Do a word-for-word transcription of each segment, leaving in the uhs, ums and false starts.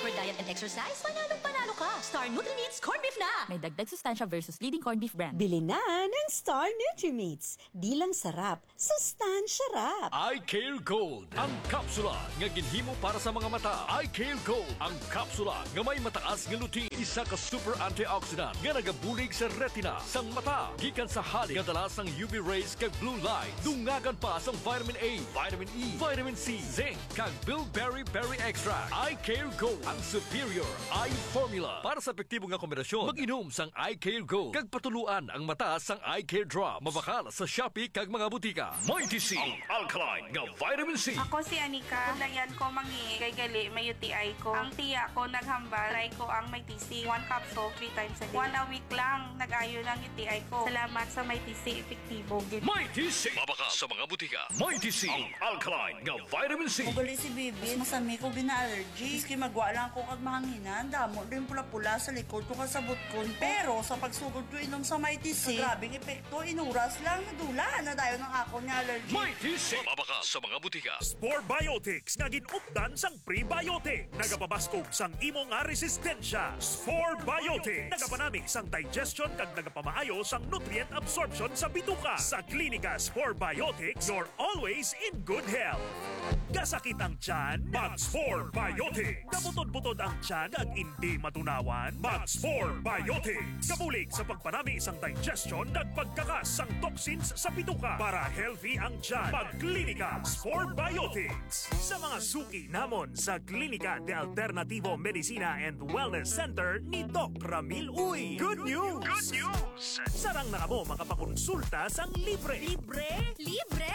proper diet and exercise, panalong panalo ka. Star Nutri-Meats Corned Beef na! May dagdag sustansya versus leading corned beef brand. Bili na ng Star Nutri-Meats. Di lang sarap, sustansya rap. Eye Care Gold, ang kapsula nga ginhimo para sa mga mata. Eye Care Gold, ang kapsula nga may mataas nga lutein, isa ka super antioxidant nga nagabulig sa retina sang mata. Gikan sa halik nga dala sang U V rays kag blue light. Dungagan pa sang vitamin A, vitamin E, vitamin C, zinc kag bilberry berry extract. Eye Care Gold, ang superior eye formula para sa epektibo nga kombinasyon. Mag-inom sang Eye Care Gold kag patuluan ang mata sang Eye Care Drop. Mabakal sa Shopee kag mga butika. Mighty C, ang alkaline nga vitamin C. Ako si Anika. Dayan ko mangi kay gali may U T I ko. Ang tiya ko naghambal. Try ko ang may T C. One capsule, three times a day. One a week lang. Nag-ayo ng U T I ko. Salamat sa may T C. Epektibo. Mighty C. Mabakal sa mga butika. Mighty C, ang alkaline nga vitamin C. Ugali si Bibi, masami ko gina-allergy. Iski magwa lang ko kag mahanginan. Damo din pula-pula sa likod ko kasabot ko. Pero sa pagsugod ko inom sa Mighty C, grabing epekto, inuras lang, nadula na dayo ng ako ni allergy. Mighty C. Mabakal sa mga butika. Spore Biotics nga ginupdan sang prebiotic. Nagapabaskog sang imo nga resistensya. Spore Biotics. Nagapanamig sang digestion kag nagapamaayo sang nutrient absorption sa bituka. Sa klinika Spore Biotics, you're always in good health. Gasakit ang tiyan? Mag-Spore Biotics. Kabutod-butod ang tiyan ag hindi matunawan? Mag-Spore Biotics. Kabulig sa pagpanami isang digestion ag pagkakas sang toxins sa bituka para healthy ang tiyan. Mag-Klinika Spore Biotics. Sa mga suki namon sa Klinika de Alternativo Medicina and Wellness Center ni Doc Ramil Uy. Good news! Good news! Sarang na kamo makapakonsulta sang libre. Libre? Libre!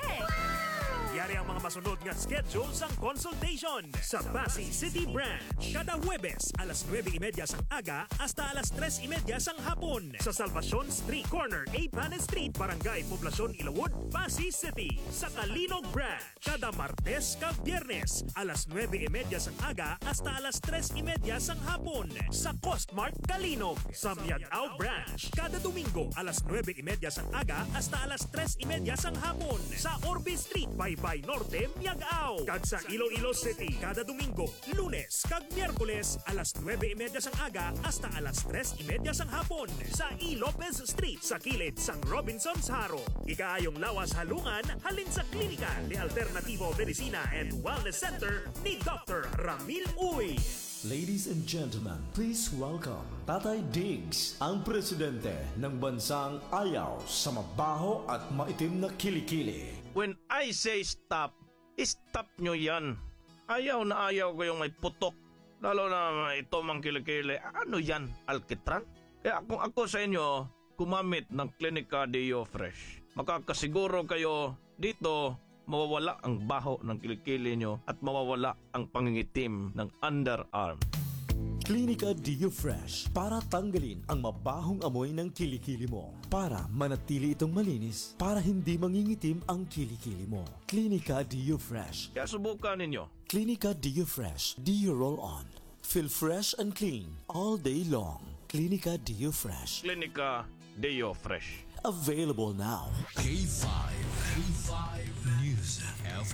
Yari ang mga masunod nga schedule sang consultation sa Pasig City Branch. Kada Huwebes, alas nueve y media sang aga hasta alas tres y media sang hapon. Sa Salvacion Street Corner, A. Panes Street, Barangay Poblacion, Ilawod, Pasig City. Sa Kalinog Branch, kada Martes kag Biyernes, alas nueve y media sang aga hasta alas tres y media sang hapon. Sa Costmart Kalinog. Sa Miagao Branch, kada Domingo, alas nueve y media sang aga hasta alas tres y media sang hapon. Sa Orbe Street, Baybay Norte, Miagao. Kag sa Iloilo City, kada Domingo, Lunes kag Miyerkules, alas nueve y media sang aga hasta alas tres y media sang hapon. Sa E. Lopez Street, sa kilid sang Robinson's Haro. Ikaayong lawas halungan, halin sa Klinika de Alternativo Medicina and Wellness Center ni Doctor Ramil Uy. Ladies and gentlemen, please welcome Tatay Diggs, ang presidente ng bansang ayaw sa mabaho at maitim na kilikili. When I say stop, stop nyo yan. Ayaw na ayaw ko yung may putok. Lalo na ito mang kilikili. Ano yan? Alkitran? Kaya kung ako sa inyo, gumamit ng Klinika Deo Fresh. Makakasiguro kayo dito mawawala ang baho ng kilikili nyo at mawawala ang pangingitim ng underarm. Klinika Deo Fresh para tanggalin ang mabahong amoy ng kilikili mo. Para manatili itong malinis, para hindi mangingitim ang kilikili mo. Klinika Deo Fresh. Kaya subukan ninyo. Klinika Deo Fresh. Deo Roll On. Feel fresh and clean all day long. Klinika Deo Fresh. Klinika Deo Fresh. Available now. K five. K five News F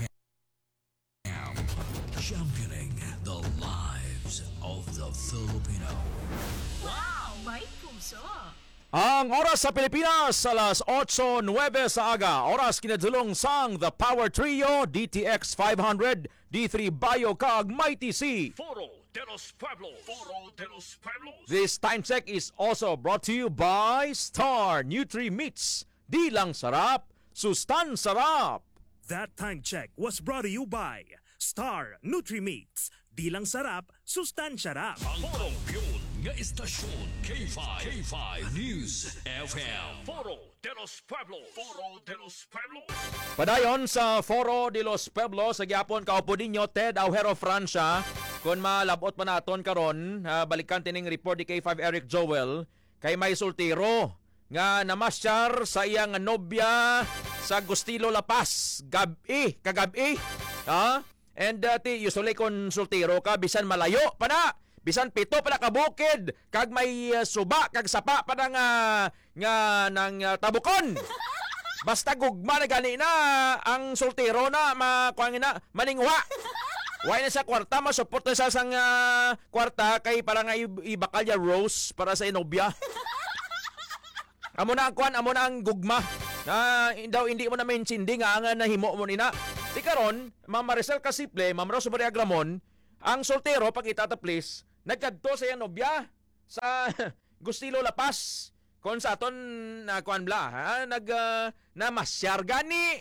M. Championing the lives of the Filipino. Wow! May puso! Ang oras sa Pilipinas, alas otso nuwebe sa aga. Oras kinadulong sang The Power Trio, D T X five hundred, D three Bio Kag, Mighty C. Foro de los Pueblos. Foro de los Pueblos. This time check is also brought to you by Star Nutri-Meats. Di lang sarap, sustan sarap. That time check was brought to you by Star Nutri-Meats. Di lang sarap, sustansya rap. Ang Forong yun nga istasyon K five. K five News F M. Foro de los Pueblos. Foro de los Pueblos. Padayon sa Foro de los Pueblos, sa gyapon kaupo ninyo Ted Aujero Francia. Kung malabot pa naton karon, uh, balikan tining report ni K five Eric Joel kay may sultiro nga namasyar sa iyang nobya sa Gustilo La Paz gabi kagabi, ha? And uh, ti usually kung sultiro ka bisan malayo pa na, bisan pito pa na kabukid kag may uh, suba kag sapa pa na nga nga nang uh, tabukon. Basta gugma na gani na ang sultiro na makuha na maningwa. Why na sa kwarta, masupport na sa sang ah, kwarta kay para nga i- ibakalya rose para sa inobya. Amo na ang kwan, amo na ang gugma. Na daw hindi mo na mainsindi nga nga nahimo mo nina. Di karon, Ma'am Maricel Casiple, Ma'am Rose Maria Agramon, ang soltero pag itataplis, nagkadto sa iyang nobya sa Gustilo Lapas. Kon sa aton na kwan bla, ha? Nag uh, namasyar gani.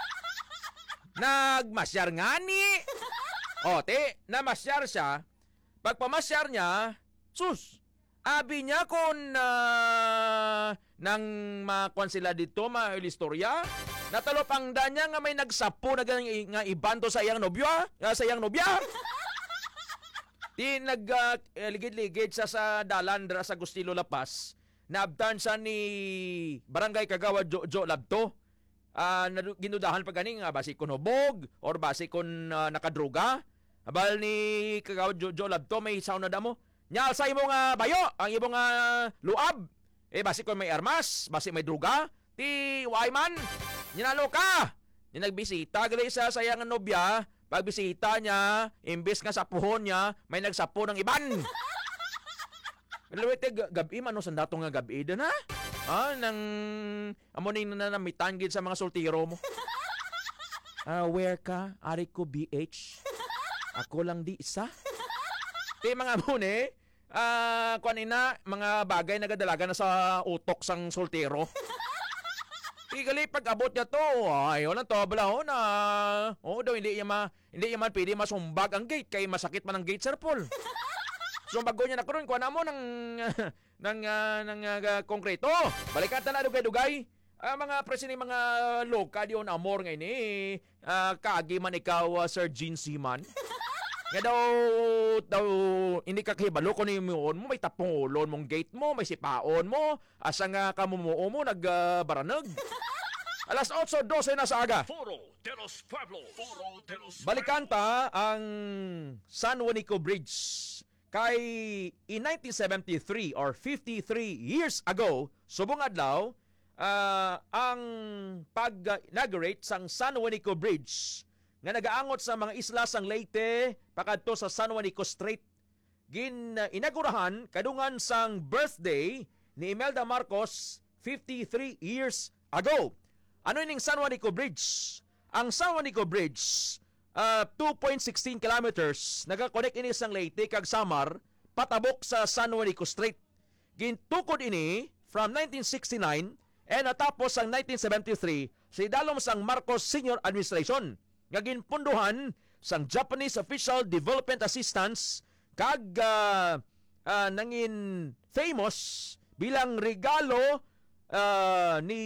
Nagmasyar ngani. O, te, namasyar siya. Pagpamasyar niya, sus, abi niya kung uh, nang makuan sila dito, ma-ilistorya, natalopang da niya nga may nagsapo na ganang nga ibanto sa iyang nobyo, uh, sa iyang nobya. Di nag uh, ligid-ligid sa sa dalan dra sa Gustilo Lapas, naabtan sa ni Barangay Kagawad Jojo Labto. Uh, ginudahan pa gani nga basi kon hubog or basi kon uh, nakadruga. Abal ni Kagawad Jojo Labto may sauna damo. Nya sa imo nga bayo, ang imo nga luab. Eh basi kon may armas, basi may druga, ti wayman. Ninalo ka. Ni nagbisita gali sa sayang nobya, pagbisita niya, imbes nga sapuhon niya, may nagsapo ng iban. Galawite gabi man no sandato nga gabi da na. Ah, nang amo ning nanamitan gid sa mga soltero mo. Ah, where ka? Ari ko B H. Ako lang di isa. Kay mga mune, ah, kuan ina mga bagay nagadalaga na sa utok sang soltero. Igali pag abot niya to, ay wala to bala ho na. Oh, daw hindi ma hindi man pwede masumbag ang gate kay masakit man ang gate Sir Paul. So bago niya na karon kuan mo ng ng uh, ng uh, konkreto. Balikan ta na dugay-dugay. Uh, mga presini mga loka di on amor ngayon eh. Uh, kaagi man ikaw uh, Sir Gene Seaman. Nga daw daw hindi ka kahibalo kung mo may tapolon mong gate mo, may sipaon mo, asa nga kamumuo mo nagbaranag. Uh, Alas eight twelve na sa aga. Foro de los Pueblos. Foro de los Balikan ta ang San Juanico Bridge. Kay in nineteen seventy-three or fifty-three years ago, subong adlaw, uh, ang pag-inaugurate sang San Juanico Bridge nga nagaangot sa mga isla sang Leyte pakadto sa San Juanico Strait. Gin-inagurahan kadungan sang birthday ni Imelda Marcos fifty-three years ago. Ano ining San Juanico Bridge? Ang San Juanico Bridge, Uh, two point one six kilometers nagakonek ini sang Leyte kag Samar patabok sa San Juanico Strait. Gintukod ini from nineteen sixty-nine and natapos sang nineteen seventy-three sa idalom sang Marcos Senior Administration nga ginpunduhan sang Japanese Official Development Assistance kag uh, uh, nangin famous bilang regalo Uh, ni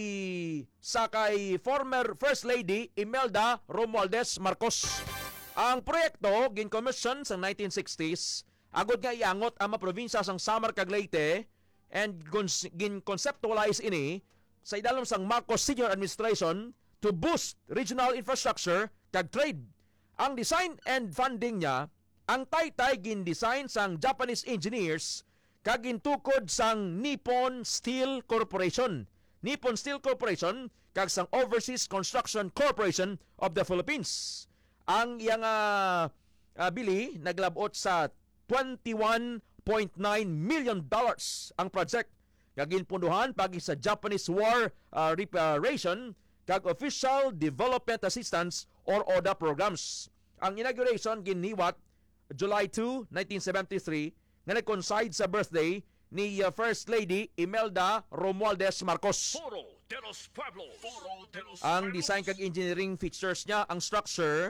sa kay former First Lady Imelda Romualdez Marcos. Ang proyekto gin-commission sa nineteen sixties agod nga iangot ang mga probinsya sang Samar kag Leyte and gin-conceptualize ini sa idalom sang Marcos Senior Administration to boost regional infrastructure kag trade. Ang design and funding niya, ang taytay gin-design sang Japanese engineers kag gintukod sang Nippon Steel Corporation. Nippon Steel Corporation kag sang Overseas Construction Corporation of the Philippines. Ang iyang uh, uh, bili naglabot sa twenty-one point nine million dollars ang project. Kag ginpunduhan pagi sa Japanese War uh, Reparation kag Official Development Assistance or O D A programs. Ang inauguration giniwat July second, nineteen seventy-three nga nag-coincide sa birthday ni uh, First Lady Imelda Romualdez Marcos. Foro de los Pueblos. Foro de los Ang design kag engineering features niya, ang structure,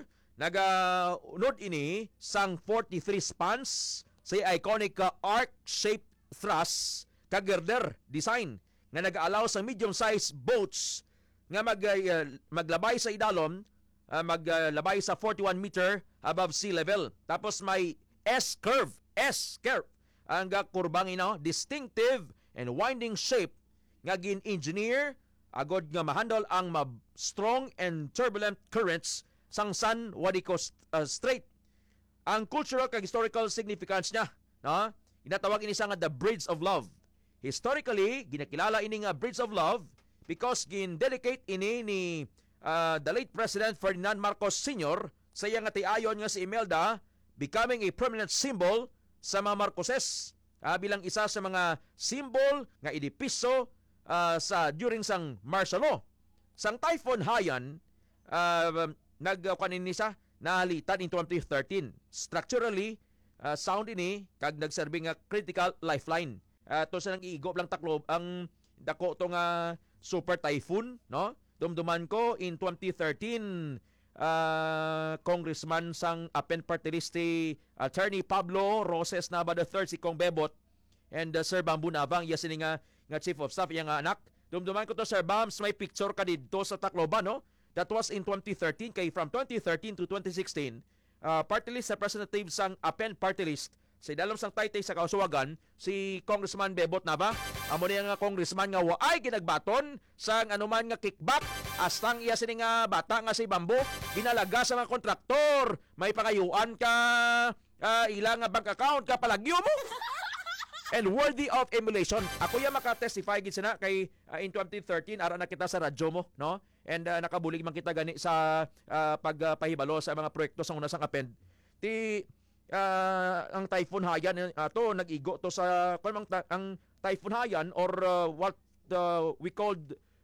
naga-unod ini sang forty-three spans sa iconic uh, arc-shaped truss kag girder design nga nag-allow sa medium-sized boats nga mag, uh, maglabay sa idalom, uh, maglabay sa forty-one meter above sea level. Tapos may S-curve S-curve ang kurbang ino, distinctive and winding shape nga gin-engineer agod nga mahandle ang ma- strong and turbulent currents sang San Juanico uh, Strait. Ang cultural kag historical significance niya, no? Inatawag ini sa nga the Bridge of Love. Historically, ginakilala ini nga Bridge of Love because gin-dedicate ini ni uh, the late President Ferdinand Marcos Senior sa iya nga tiayon nga si Imelda becoming a permanent symbol sa mga Marcoses uh, bilang isa sa mga symbol nga edipisyo uh, sa during sang martial law. Sang Typhoon Haiyan uh, nagkanin sa nahalitan in twenty thirteen. Structurally uh, sound ini kag nagserbi nga critical lifeline. Uh, to sa nang iigop lang taklob ang dako to nga super typhoon, no? Dumduman ko in twenty thirteen uh, Congressman sang Apen Party List Attorney Pablo Roses Nava the third si Kong Bebot and uh, Sir Bambu Navang iya sini nga nga Chief of Staff iya nga anak. Dumduman ko to Sir Bams may picture ka dito sa Tacloban, no? That was in twenty thirteen kay from twenty thirteen to twenty sixteen uh, Party List Representative sang Apen Party List sa dalom sang taytay sa kausuwagan si Congressman Bebot Nava. Amo niya nga congressman nga waay ginagbaton sang anuman nga kickback astang iya sini nga bata nga si Bambo ginalaga sa mga kontraktor. May pangayuan ka uh, ilang nga bank account ka palagyo mo. And worthy of emulation. Ako ya maka-testify gid sana kay uh, in twenty thirteen ara na kita sa radyo mo, no? And uh, nakabulig man kita gani sa uh, pagpahibalo sa mga proyekto sa una sang Apen. Ti uh, ang Typhoon Haiyan uh, to nag-igo to sa kung ta- ang Typhoon Haiyan or uh, what uh, we called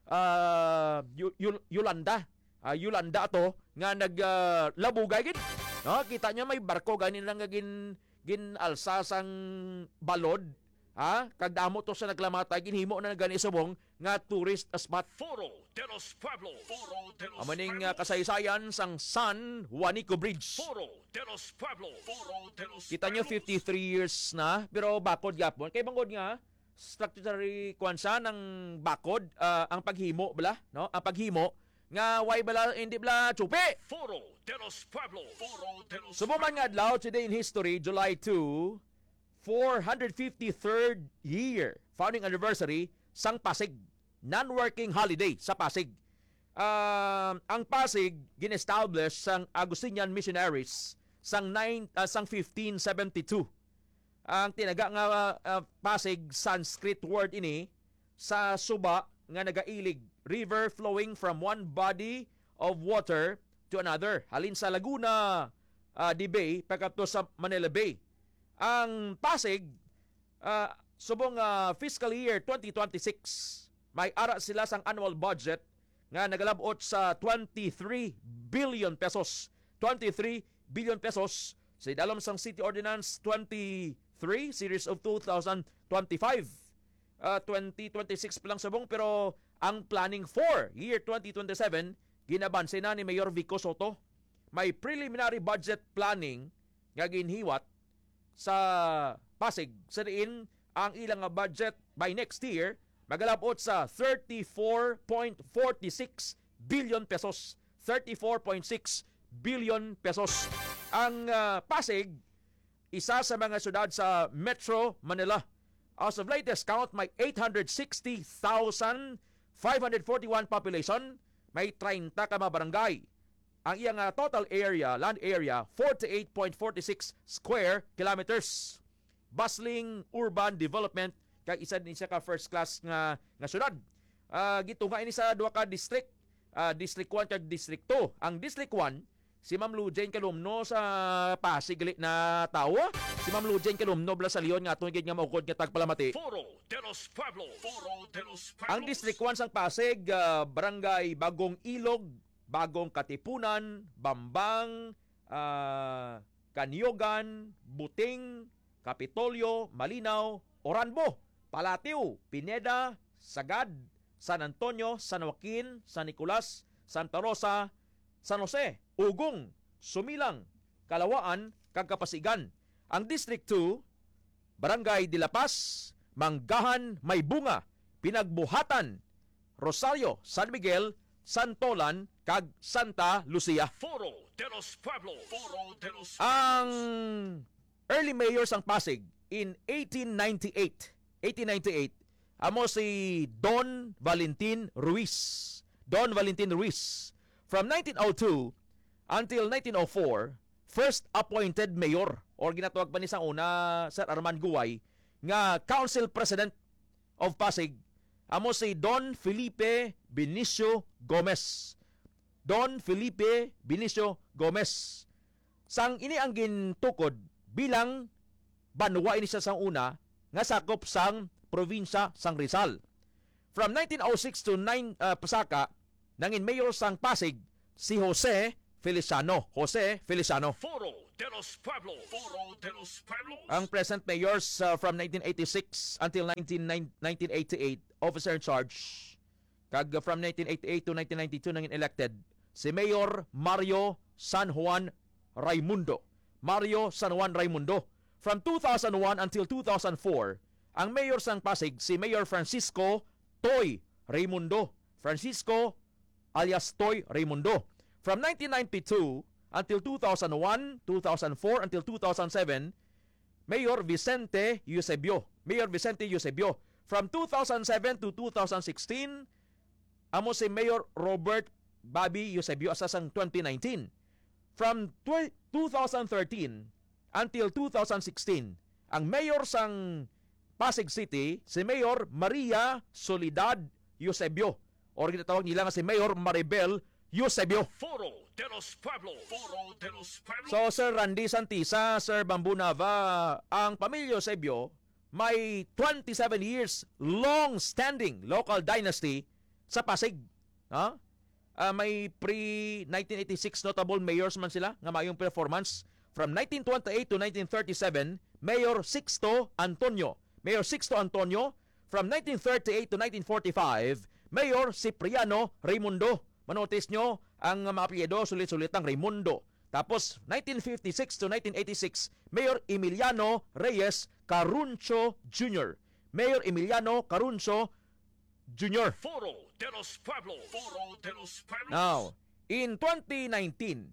uh, Yul- Yolanda. Uh, Yolanda to nga naglabugay uh, gid. No, kita niyo may barko gani lang gin ginalsa sang balod, ha? Kagdamo to sa naglamatay ginhimo na gani subong nga tourist spot. Foro de los Pueblos. Foro de los Amaning uh, kasaysayan sang San Juanico Bridge. Foro de los Pueblos. Foro de los Kita nyo fifty-three years na pero bakod gyapon kay bangod nga structurally kwansa ng bakod uh, ang paghimo bala, no? Ang paghimo nga way bala hindi bala tsupi. Foro de los Pueblos. Foro de los Subuman nga adlaw today in history, July second, four hundred fifty-third year founding anniversary sang Pasig. Non-working holiday sa Pasig. Uh, ang Pasig gin-establish sang Augustinian missionaries sang nine uh, sang fifteen seventy-two. Ang tinaga nga uh, Pasig Sanskrit word ini sa suba nga nagailig, river flowing from one body of water to another. Halin sa Laguna uh, di Bay pagkatapos sa Manila Bay. Ang Pasig uh, subong uh, fiscal year twenty twenty-six may ara sila sang annual budget nga nagalabot sa twenty-three billion pesos. twenty-three billion pesos sa dalom sang City Ordinance twenty-three series of two thousand twenty-five. Uh, twenty twenty-six pa lang sabong pero ang planning for year twenty twenty-seven ginabanse na ni Mayor Vico Soto. May preliminary budget planning nga ginhiwat sa Pasig sa diin ang ilang budget by next year magalabot sa thirty-four point four six billion pesos. thirty-four point six billion pesos. Ang uh, Pasig isa sa mga syudad sa Metro Manila. As of latest count, may eight hundred sixty thousand five hundred forty-one population, may thirty ka mga barangay. Ang iyang uh, total area, land area, forty-eight point four six square kilometers. Bustling urban development, kay isa din siya ka first class nga nga syudad. Uh, gitunga ini sa duha ka district, uh, District one kag District two. Ang District one, si Ma'am Lu Jane Kalumno sa Pasig na tawo. Si Ma'am Lu Jane Kalumno bla sa Leon nga atong gid nga maukod nga tagpalamati. Foro de los Pueblos. Foro de los Pueblos. Ang District one sang Pasig, uh, Barangay Bagong Ilog, Bagong Katipunan, Bambang, uh, Kanyogan, Buting, Kapitolyo, Malinaw, Oranbo, Palatio, Pineda, Sagad, San Antonio, San Joaquin, San Nicolas, Santa Rosa, San Jose, Ugong, Sumilang, Kalawaan, kag Kapasigan. Ang District two, Barangay de la Paz, Manggahan, Maybunga, Pinagbuhatan, Rosario, San Miguel, Santolan, kag Santa Lucia. Foro de los Pueblos. Foro de los Ang early mayor sang Pasig in eighteen ninety-eight. eighteen ninety-eight, amo si Don Valentin Ruiz. Don Valentin Ruiz. From nineteen oh two until nineteen oh four, first appointed mayor or ginatawag pa ni sa una Sir Arman Guay nga council president of Pasig amo si Don Felipe Benicio Gomez. Don Felipe Benicio Gomez. Sang ini ang gintukod bilang banwa ini siya sang una nga sakop sang probinsya sang Rizal. From nineteen oh six to nine uh, pasaka nangin mayor sang Pasig si Jose Feliciano. Jose Feliciano. Foro de los Pueblos. Foro de los Pueblos. Ang present mayors uh, from nineteen eighty-six until nineteen eighty-eight, officer in charge. Kag uh, from nineteen eighty-eight to nineteen ninety-two nangin elected si Mayor Mario San Juan Raimundo. Mario San Juan Raimundo. From two thousand one until two thousand four, ang mayor sang Pasig si Mayor Francisco Toy Raimundo. Francisco alias Toy Raimundo. From nineteen ninety-two until two thousand one, two thousand four until two thousand seven, Mayor Vicente Eusebio. Mayor Vicente Eusebio. From two thousand seven to two thousand sixteen, amo si Mayor Robert Bobby Eusebio asa sang twenty nineteen. From two thousand thirteen until two thousand sixteen, ang mayor sang Pasig City si Mayor Maria Soledad Eusebio. O ginatawag nila nga si Mayor Maribel Eusebio. Foro de los Pueblos. Foro de los Pueblos. So, Sir Randy Santisa, Sir Bambu Nava, ang pamilya Eusebio may twenty-seven years long-standing local dynasty sa Pasig. Ha? Uh, may pre-nineteen eighty-six notable mayors man sila nga mayong performance. From nineteen twenty-eight to nineteen thirty-seven, Mayor Sixto Antonio. Mayor Sixto Antonio. From nineteen thirty-eight to nineteen forty-five, Mayor Cipriano Raimundo. Manotis nyo ang mga apelyido, sulit-sulit ang Raimundo. Tapos, nineteen fifty-six to nineteen eighty-six, Mayor Emiliano Reyes Caruncho Junior Mayor Emiliano Caruncho Junior Foro de los Pueblos. Foro de los Pueblos. Now, in twenty nineteen,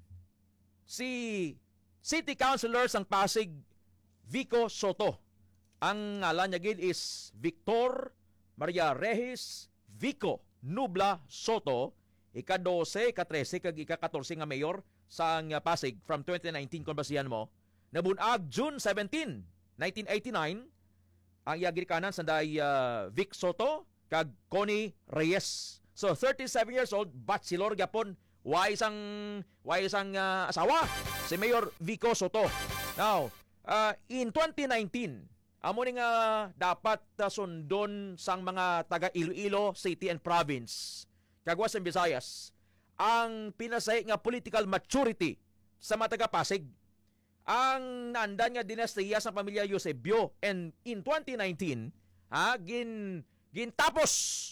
si City Councilor sang Pasig, Vico Soto. Ang ngalan niya gid is Victor Maria Reyes Vico Nubla Soto. Ika-twelve, ika-thirteen, kag ika-fourteen nga mayor sang Pasig from twenty nineteen kung basihan mo. Nabunag June seventeenth, nineteen eighty-nine, ang iyagirikanan sa day uh, Vic Soto kag Connie Reyes. So thirty-seven years old, bachelor gyapon, way isang way isang uh, asawa si Mayor Vico Soto. Now, uh, in twenty nineteen, amo ni nga dapat uh, sundon sang mga taga Iloilo City and Province kagwas ng Visayas ang pinasay nga political maturity sa mga taga Pasig. Ang nandan nga dinastiya sa pamilya Eusebio, and in twenty nineteen, ha, gin gintapos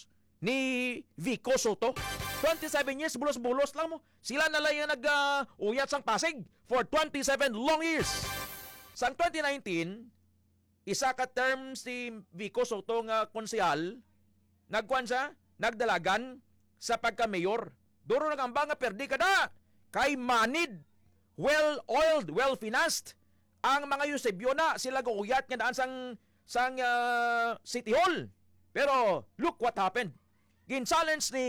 ni Vico Soto. twenty-seven years, bulos-bulos lang mo. Sila na lang yung nag-uyat uh, sang Pasig for twenty-seven long years. Sang twenty nineteen, isa ka term si Vico Soto nga konsehal, nagkuan siya, nagdalagan sa pagka-mayor. Duro nagamba nga perdi kada kay manid, well-oiled, well-financed ang mga Eusebio na sila guyat nga daan sang sang uh, City Hall. Pero look what happened. Gin-challenge ni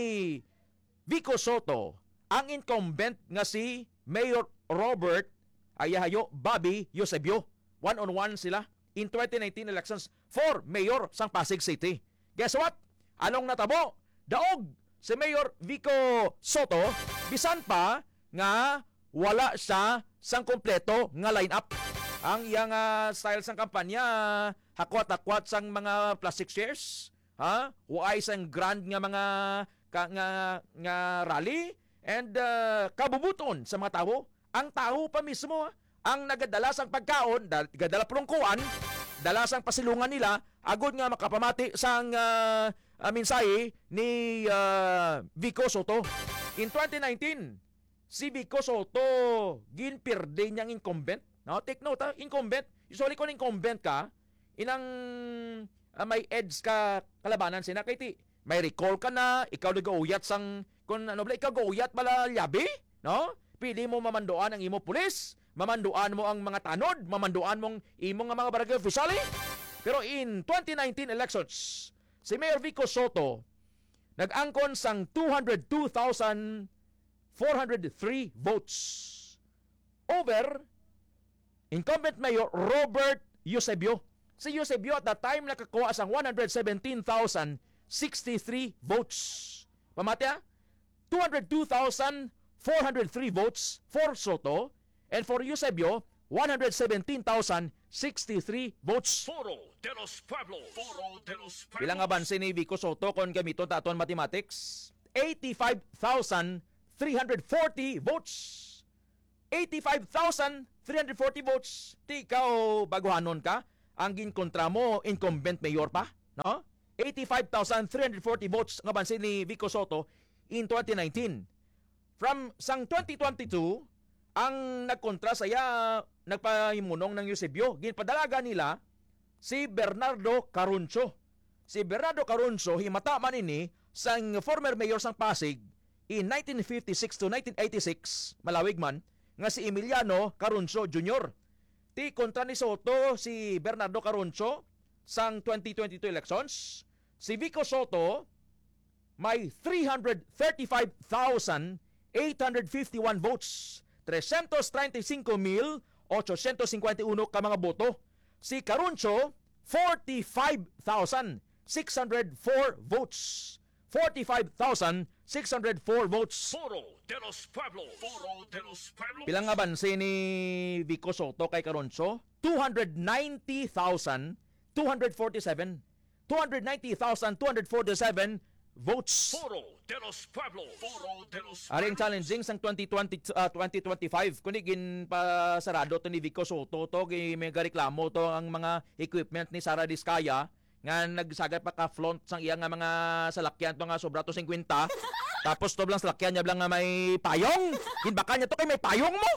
Vico Soto ang incumbent nga si Mayor Robert Ayahayo Bobby Eusebio. One-on-one sila in twenty nineteen elections for Mayor sang Pasig City. Guess what? Anong natabo? Daog si Mayor Vico Soto, bisan pa nga wala siya sang kompleto nga lineup. Ang iyang uh, style sang kampanya, hakwat-hakwat sang mga plastic chairs, ha? Huay sang grand nga mga ka, nga, nga rally, and uh, kabubuton sa mga tao. Ang tao pa mismo, ang nagadala sang pagkaon, nagadala prungkuan, dala sang pasilungan nila, agod nga makapamati sang uh, uh, mensahe ni uh, Vico Soto. In twenty nineteen, si Vico Soto ginpirde niyang incumbent. No, take note ha, incumbent. Usually kung incumbent ka, inang uh, may edge ka kalabanan sina kay ti. May recall ka na, ikaw nag-uuyat sang kung ano ba ikaw guyat bala labi, no? Pili mo mamanduan ang imo pulis, mamanduan mo ang mga tanod, mamanduan mong imong mga barangay official. Pero in twenty nineteen elections, si Mayor Vico Soto nag-angkon sang two hundred two thousand four hundred three votes over incumbent Mayor Robert Eusebio. Si Eusebio at that time nakakuha sang one hundred seventeen thousand sixty-three votes. Pamati ha? two hundred two thousand four hundred three votes for Soto. And for Eusebio, one hundred seventeen thousand sixty-three votes. Foro de los Pueblos. Foro de los Pueblos. Bilang abanse ni Vico Soto kung gamiton ta aton mathematics, eighty-five thousand three hundred forty votes. eighty-five thousand three hundred forty votes. Di ikaw baguhanon ka. Ang ginkontra mo, incumbent mayor pa. No? eighty-five thousand three hundred forty votes ang abanse ni Vico Soto in twenty nineteen. From sang twenty twenty-two, ang nagkontra saya nagpahimunong ng Eusebio. Ginpadalaga nila si Bernardo Caruncho. Si Bernardo Caruncho himata man ini sang former mayor sang Pasig in nineteen fifty-six to nineteen eighty-six, malawig man, nga si Emiliano Caruncho Junior Ti kontra ni Soto si Bernardo Caruncho sang twenty twenty-two elections. Si Vico Soto may three hundred thirty-five thousand eight hundred fifty-one votes. three hundred thirty-five mil eight hundred fifty-one ka mga boto. Si Caruncho, forty-five thousand six hundred four votes. forty-five thousand six hundred four votes. Foro de los Pueblos. Foro de los Pueblos. Bilang abanse ni Vico Soto kay Caruncho, two hundred ninety thousand two hundred forty-seven. two hundred ninety thousand two hundred forty-seven votes. Foro de los Pueblos. Foro de los Pueblos. Aring challenging sang twenty twenty, uh, twenty twenty-five. Kundi gin pa sarado to ni Vico Soto to, may reklamo to ang mga equipment ni Sara Diskaya nga nagsagat pa ka flaunt sang iya nga mga salakyan to nga sobra to fifty. Tapos to lang salakyan niya lang nga may payong. Ginbaka niya to kay may payong mo.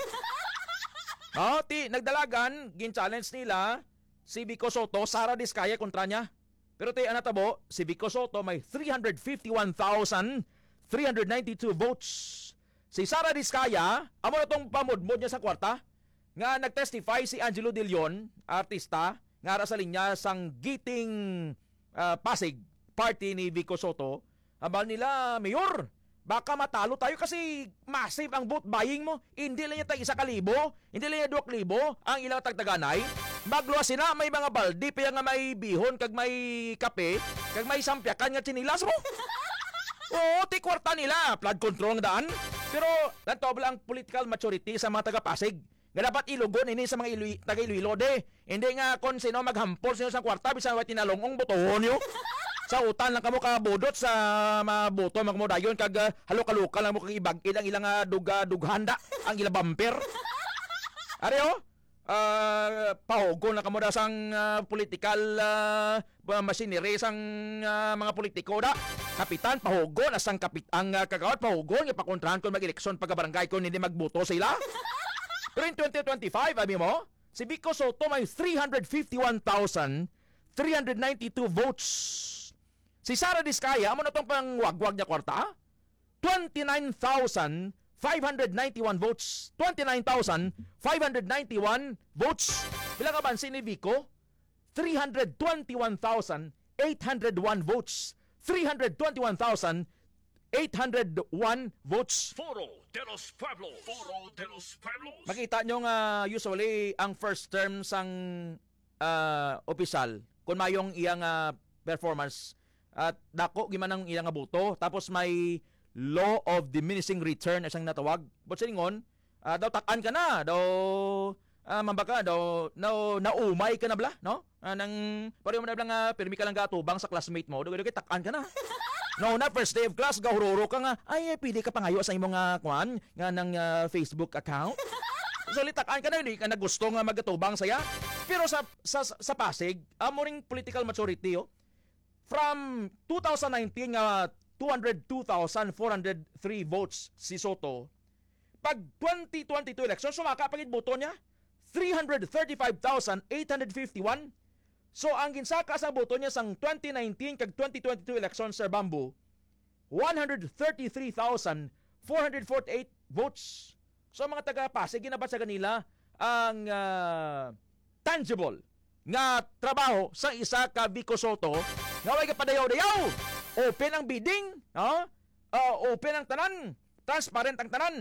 Oh, ti nagdalagan gin challenge nila si Vico Soto, Sara Diskaya kontra niya. Pero tayo anatabo, si Vico Soto may three hundred fifty-one thousand three hundred ninety-two votes. Si Sara Diskaya, amo na itong pamudmod niya sa kwarta, nga nagtestify si Angelo De Leon, artista, nga sa linya sang Giting uh, Pasig, party ni Vico Soto. Abal nila, Mayor, baka matalo tayo kasi massive ang vote buying mo. Hindi lang niya tag isa kalibo, hindi lang niya duwak libo ang ilang tagtaganay. Magluwa sila, may mga baldi, kaya nga may bihon, kag may kape, kag may sampyakan nga chinilas mo. Oo, ti kwarta nila, flood control ng daan. Pero, nantobla ang political maturity sa mga taga-Pasig. Nga dapat ilugon ini sa mga ilu- taga-Iloilo de. Hindi nga kung sino maghampol sino sa kwarta, bisan wa tinalongong botohon nyo. Sa utan lang kamo kabudot sa mga boto, mga mo dayon, kag uh, halok-halokal lang mo kag ibag, ilang ilang uh, duga, dughanda, ang ilang bumper. Areo? Uh, pahugon na kamo da sang uh, political uh, machinery sang uh, mga politiko da. Kapitan pahugon asang kapit ang uh, kagawad pahugon nga pakontrahan kon mag-eleksyon pagka barangay kon hindi magboto sila. Pero in twenty twenty-five abi mo, si Vico Soto may three hundred fifty-one thousand three hundred ninety-two votes. Si Sara Diskaya amo na tong pangwagwag niya kwarta, twenty-nine thousand five hundred ninety-one votes. twenty-nine thousand five hundred ninety-one votes. Bilang abansin ni Vico, three hundred twenty-one thousand eight hundred one votes. three hundred twenty-one thousand eight hundred one votes. Foro de los Pueblos. Foro de los Pueblos. Makita nyo nga usually ang first term sang uh, opisyal kung mayong iyang uh, performance at dako giman ang iyang boto, tapos may law of diminishing return asang natawag. But siningon, uh, daw takan ka na, daw uh, mambaka, daw no, naumay ka na bla, no? Uh, nang pareho mo na blang uh, pirmi ka lang gatubang sa classmate mo, daw kay takan ka na. No, na first day of class, gahururo ka nga, ay, pili ka pa ngayo sa imong uh, kwan, nga ng uh, Facebook account. So, litakaan ka na, hindi ka na gusto nga magatubang saya. Pero sa sa, sa Pasig, amo ring political maturity, oh. From two thousand nineteen nga uh, two hundred two thousand four hundred three votes si Soto. Pag twenty twenty-two election, sumaka pagit boto niya, three hundred thirty-five thousand eight hundred fifty-one. So, ang ginsaka sa boto niya sang twenty nineteen kag twenty twenty-two election, Sir Bamboo, one hundred thirty-three thousand four hundred forty-eight votes. So, mga taga-Pasig, ginabat sa kanila ang uh, tangible nga trabaho sa isa ka Vico Soto nga way kapadayaw-dayaw. Open ang bidding, no? Uh, open ang tanan, transparent ang tanan.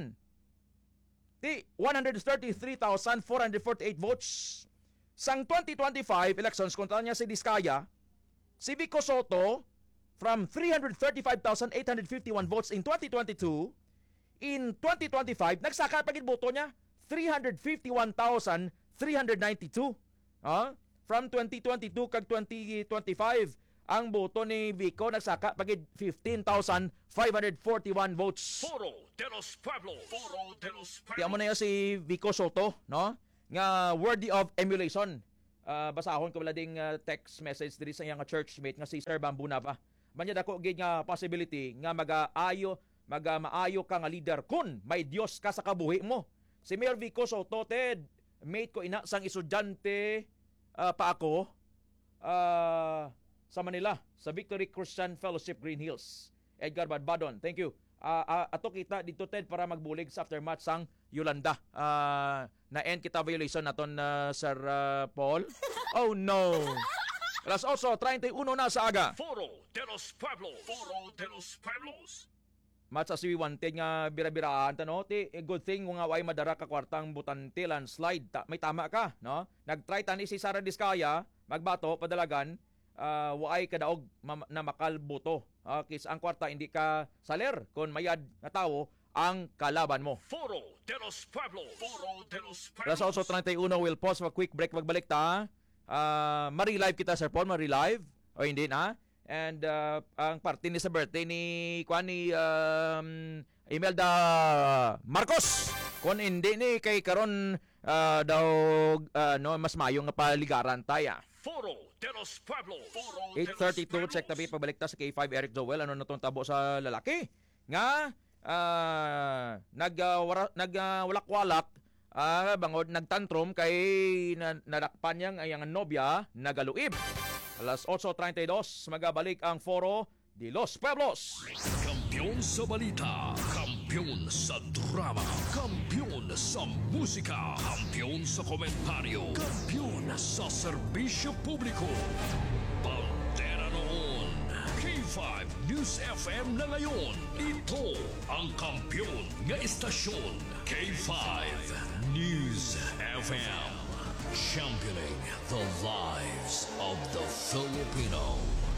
Di one hundred thirty-three thousand four hundred forty-eight votes. Sang twenty twenty-five elections, kontra niya si Diskaya, si Vico Soto from three hundred thirty-five thousand eight hundred fifty-one votes in twenty twenty-two, In twenty twenty-five, nagsaka pa gid boto niya three hundred fifty-one thousand three hundred ninety-two. Ah, from twenty twenty-two kag twenty twenty-five, ang boto ni Vico nagsaka pa gid fifteen thousand five hundred forty-one votes. Foro de los Pueblos. Foro de los Pueblos. Tiyan mo na yan si Vico Soto, no? Nga worthy of emulation. Uh, basahon ko wala ding uh, text message diri sa iyang churchmate nga si Sir Bambuna pa. Manya dako gid nga possibility nga mag-aayo, mag-maayo ka nga leader kun may Dios ka sa kabuhi mo. Si Mayor Vico Soto, Ted, mate ko ina sang estudyante uh, pa ako uh, sa Manila, sa Victory Christian Fellowship Green Hills. Edgar Badbadon, thank you. Uh, uh, ato kita dito, Ted, para magbulig sa aftermath sang Yolanda. Uh, na-end kita violation naton uh, Sir uh, Paul. Oh no. Alas also, thirty-one na sa aga. Foro de los Pueblos. Foro de los Pueblos. Matsa si wanted nga bira-biraan tano ti eh, good thing nga way madara ka kwartang butante landslide. Ta, may tama ka, no? Nagtry tani si Sara Diskaya magbato padalagan uh, way kadaog ma- na makalboto. Uh, kis ang kwarta hindi ka saler kon mayad nga tawo ang kalaban mo. Foro de los Pueblos. Foro de los Pueblos. Plus also thirty-one, we'll pause for a quick break. Magbalik ta. Uh, Mari-live kita, Sir Paul. Mari-live. O hindi na. And uh, ang party ni sa birthday ni Kwan ni um, Imelda Marcos. Kung hindi ni kay karon uh, daw uh, no, mas mayong nga paligaran taya. Foro de los Pueblos. eight thirty-two, check tabi pabalik ta sa K five Eric Joel. Ano na itong tabo sa lalaki? Nga Uh, nag uh, wara, nag uh, walak-walak uh, bangod nagtantrum kay na, nadakpan niyang ayang nobya nagaluib. Alas eight thirty-two magabalik ang Foro de los Pueblos. Kampiyon sa balita, kampiyon sa drama, kampiyon sa musika, kampiyon sa komentaryo, kampiyon sa serbisyo publiko. Pantera noon, K five News F M na ngayon. Ito ang kampiyon nga istasyon, K five News F M. Championing the lives of the Filipino.